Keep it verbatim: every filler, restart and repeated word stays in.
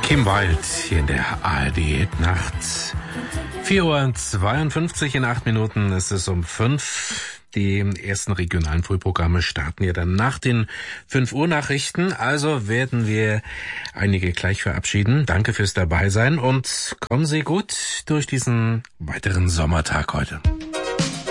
Kim Wilde hier in der A R D-Nacht. vier Uhr zweiundfünfzig, in acht Minuten ist es um fünf. Die ersten regionalen Frühprogramme starten ja dann nach den fünf Uhr Nachrichten. Also werden wir einige gleich verabschieden. Danke fürs Dabeisein und kommen Sie gut durch diesen weiteren Sommertag heute.